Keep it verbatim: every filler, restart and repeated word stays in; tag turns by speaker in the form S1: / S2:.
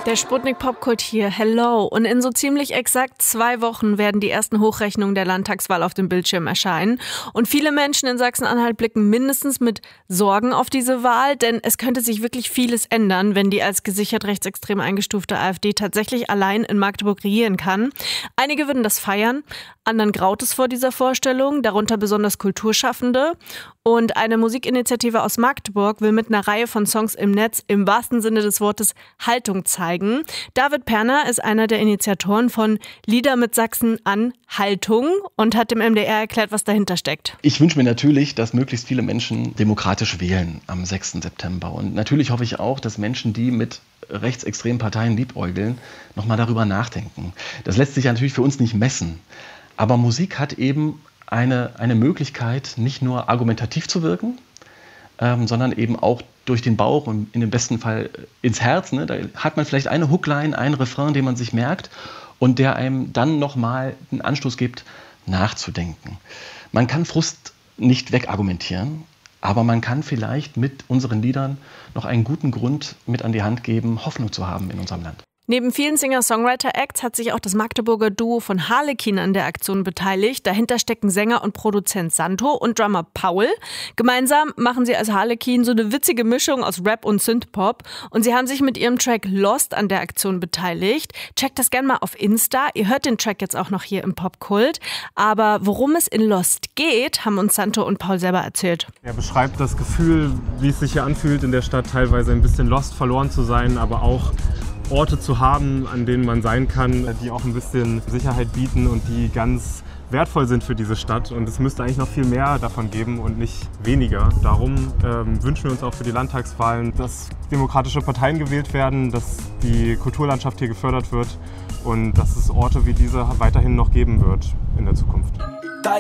S1: Der Sputnik-Popkult hier, hello. Und in so ziemlich exakt zwei Wochen werden die ersten Hochrechnungen der Landtagswahl auf dem Bildschirm erscheinen. Und viele Menschen in Sachsen-Anhalt blicken mindestens mit Sorgen auf diese Wahl, denn es könnte sich wirklich vieles ändern, wenn die als gesichert rechtsextrem eingestufte AfD tatsächlich allein in Magdeburg regieren kann. Einige würden das feiern, anderen graut es vor dieser Vorstellung, darunter besonders Kulturschaffende. Und eine Musikinitiative aus Magdeburg will mit einer Reihe von Songs im Netz im wahrsten Sinne des Wortes Haltung zeigen. David Perner ist einer der Initiatoren von Lieder mit Sachsen an Haltung und hat dem M D R erklärt, was dahinter steckt.
S2: Ich wünsche mir natürlich, dass möglichst viele Menschen demokratisch wählen am sechsten September. Und natürlich hoffe ich auch, dass Menschen, die mit rechtsextremen Parteien liebäugeln, nochmal darüber nachdenken. Das lässt sich ja natürlich für uns nicht messen. Aber Musik hat eben eine, eine Möglichkeit, nicht nur argumentativ zu wirken, ähm, sondern eben auch durch den Bauch und in dem besten Fall ins Herz. Ne? Da hat man vielleicht eine Hookline, einen Refrain, den man sich merkt und der einem dann nochmal einen Anstoß gibt, nachzudenken. Man kann Frust nicht wegargumentieren, aber man kann vielleicht mit unseren Liedern noch einen guten Grund mit an die Hand geben, Hoffnung zu haben in unserem Land.
S1: Neben vielen Singer-Songwriter-Acts hat sich auch das Magdeburger Duo von Harlekin an der Aktion beteiligt. Dahinter stecken Sänger und Produzent Santo und Drummer Paul. Gemeinsam machen sie als Harlekin so eine witzige Mischung aus Rap und Synthpop. Und sie haben sich mit ihrem Track Lost an der Aktion beteiligt. Checkt das gerne mal auf Insta. Ihr hört den Track jetzt auch noch hier im Popkult. Aber worum es in Lost geht, haben uns Santo und Paul selber erzählt.
S3: Er beschreibt das Gefühl, wie es sich hier anfühlt, in der Stadt teilweise ein bisschen lost, verloren zu sein, aber auch Orte zu haben, an denen man sein kann, die auch ein bisschen Sicherheit bieten und die ganz wertvoll sind für diese Stadt. Und es müsste eigentlich noch viel mehr davon geben und nicht weniger. Darum ähm, wünschen wir uns auch für die Landtagswahlen, dass demokratische Parteien gewählt werden, dass die Kulturlandschaft hier gefördert wird und dass es Orte wie diese weiterhin noch geben wird in der Zukunft.